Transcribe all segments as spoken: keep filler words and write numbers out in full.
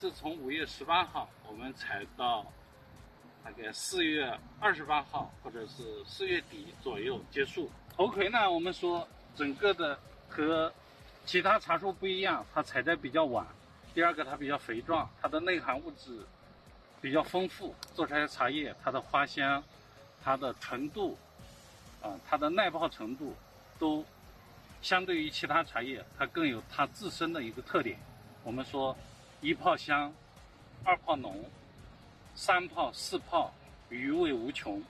是从五月十八号我们采到大概四月二十八号或者是四月底左右结束。头葵呢，我们说整个的和其他茶树不一样，它采摘比较晚。第二个，它比较肥壮，它的内含物质比较丰富，做出来的茶叶它的花香、它的纯度、啊、呃、它的耐泡程度都相对于其他茶叶，它更有它自身的一个特点。我们说一泡香，二泡浓，三泡四泡，余味无穷。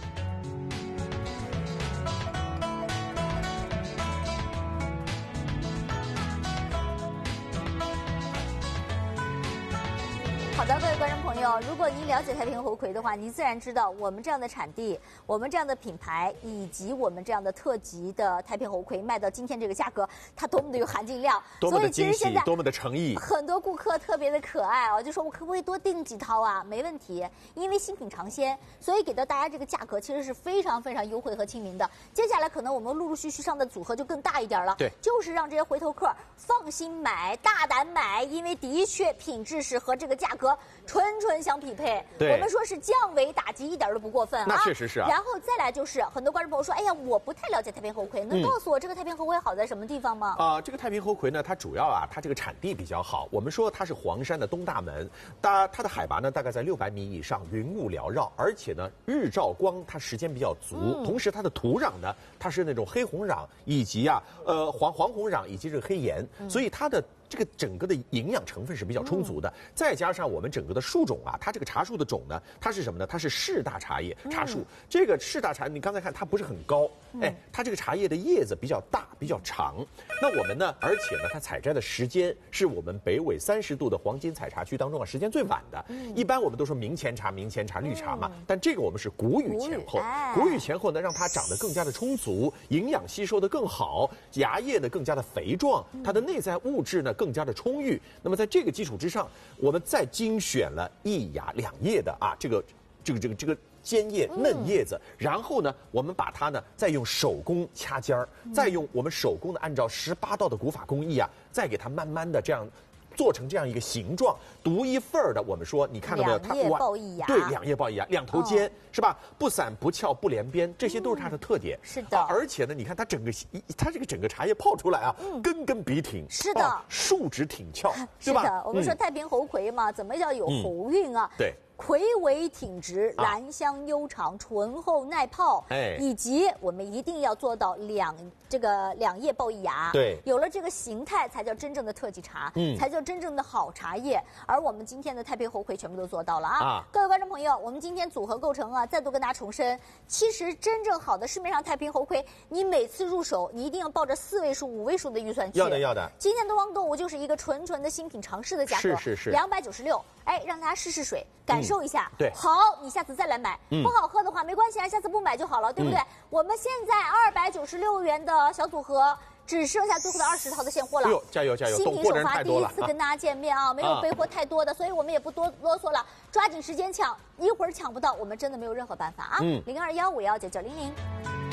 好的，各位观众朋友，如果您了解太平猴魁的话，您自然知道我们这样的产地、我们这样的品牌，以及我们这样的特级的太平猴魁卖到今天这个价格，它多么的有含金量， 多么的惊喜，多么的诚意。 很多顾客特别的可爱啊，就说我可不可以多订几套啊？没问题，因为新品尝鲜，所以给到大家这个价格其实是非常非常优惠和亲民的。接下来可能我们陆陆续续上的组合就更大一点了， 对， 就是让这些回头客放心买、大胆买，因为的确品质是和这个价格纯纯相匹配。 对， 我们说是降维打击，一点都不过分啊。 那确实是啊。 然后再来就是很多观众朋友说，哎呀，我不太了解太平猴魁，能告诉我这个太平猴魁好在什么地方吗？ 啊、呃，这个太平猴魁呢，它主要啊，它这个产地比较好。我们说它是黄山的东大门，它它的海拔呢大概在六百米以上，云雾缭绕，而且呢日照光它时间比较足，嗯、同时它的土壤呢它是那种黑红壤以及啊呃黄黄红壤以及这个黑岩，嗯、所以它的这个整个的营养成分是比较充足的，嗯、再加上我们整个的树种啊，它这个茶树的种呢，它是什么呢？它是士大茶叶茶树。嗯、这个士大茶，你刚才看它不是很高，嗯、哎，它这个茶叶的叶子比较大，比较长。那我们呢，而且呢，它采摘的时间是我们北纬三十度的黄金采茶区当中啊时间最晚的。嗯、一般我们都说明前茶、明前茶、绿茶嘛，嗯、但这个我们是谷雨前后。谷雨前后呢，让它长得更加的充足，营养吸收的更好，芽叶呢更加的肥壮，它的内在物质呢更加的充裕。那么在这个基础之上，我们再精选了一芽两叶的啊，这个这个这个这个尖叶嫩叶子，嗯、然后呢，我们把它呢再用手工掐尖儿，嗯、再用我们手工的按照十八道的古法工艺啊，再给它慢慢的这样做成这样一个形状，独一份儿的。我们说，你看到没有？ 两叶抱一芽， 对，两叶抱一芽，两头尖，哦、是吧？不散不翘不连边，这些都是它的特点。 嗯、是的、 啊。而且呢，你看它整个它这个整个茶叶泡出来啊，嗯、根根笔挺， 是的， 啊、树直挺翘， 是吧？我们说太平猴魁嘛，嗯、怎么叫有猴韵啊？ 对。 魁伟挺直，兰香悠长，醇厚耐泡，哎，以及我们一定要做到两这个两叶抱一芽， 对， 有了这个形态，才叫真正的特级茶，嗯，才叫真正的好茶叶。而我们今天的太平猴魁全部都做到了啊！啊各位观众朋友，我们今天组合构成啊，再度跟大家重申，其实真正好的市面上太平猴魁，你每次入手，你一定要抱着四位数、五位数的预算去。 要的，要的。 今天东方动物就是一个纯纯的新品尝试的价格， 是是是， 两百九十六，哎，让大家试试水，感受。受一下， 对， 好，你下次再来买。 嗯、 不好喝的话没关系啊，下次不买就好了，对不对？嗯、我们现在二百九十六元的小组合，只剩下最后的二十套的现货了。 哎呦，加油加油！ 新品首发第一次跟大家见面啊，啊没有备货太多的，所以我们也不多啰嗦了，抓紧时间抢，一会儿抢不到，我们真的没有任何办法啊。嗯，零二幺五幺九九零零。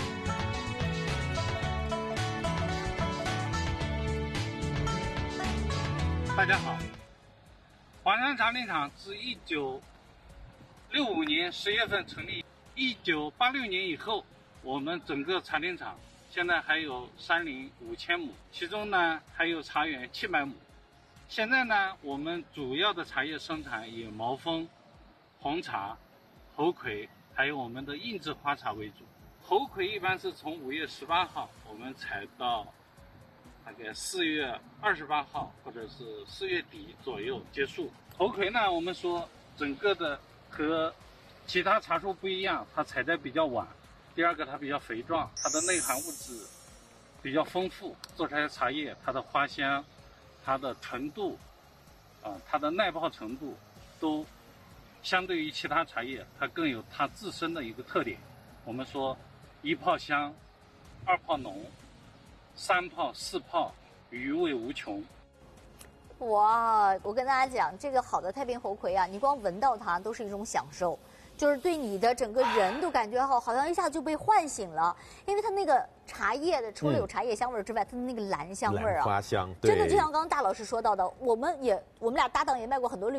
大家好。华山茶林厂自一九六五年十月份成立，一九八六年以后，我们整个茶林厂现在还有山林五千亩，其中呢还有茶园七百亩。现在呢，我们主要的茶叶生产以毛峰、红茶、猴魁，还有我们的硬质花茶为主。猴魁一般是从五月十八号我们采到大概四月二十八号或者是四月底左右结束。猴魁呢，我们说整个的和其他茶树不一样，它采摘比较晚。第二个，它比较肥壮，它的内含物质比较丰富，做出来的茶叶它的花香、它的纯度、啊、呃、它的耐泡程度都相对于其他茶叶，它更有它自身的一个特点。我们说一泡香，二泡浓，三泡四泡，余味无穷。 哇，我跟大家讲，这个好的太平猴魁啊，你光闻到它都是一种享受。 就是对你的整个人都感觉好，好像一下就被唤醒了，因为它那个茶叶的，除了有茶叶香味之外，它的那个兰香味啊， 兰花香， 真的就像刚刚大老师说到的，我们也我们俩搭档也卖过很多绿。